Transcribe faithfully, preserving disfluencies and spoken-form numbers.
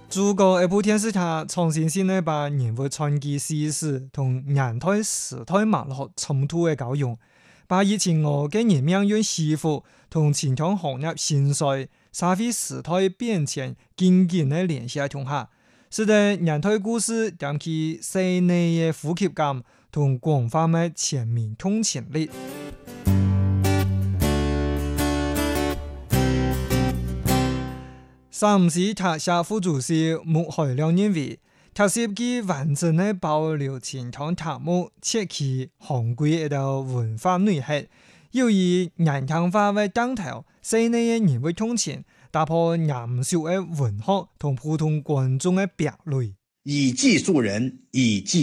中國一部電視劇重新先嚟把人物傳記史事同現代時代脈絡衝突嘅交融，把以前我嘅人命運起伏同傳統行業興衰、社會時代變遷緊緊嘅聯繫同下，使得現代故事點起細膩嘅呼吸感同廣泛嘅全民共情力。三五市特色副主席穆海亮認為，特色機完整的保留傳統題目，切其昂貴一道文化內核，又以人性化為當頭，細膩嘅人物通情，打破嚴肅嘅文學同普通觀眾嘅壁壘。 以記述人，以記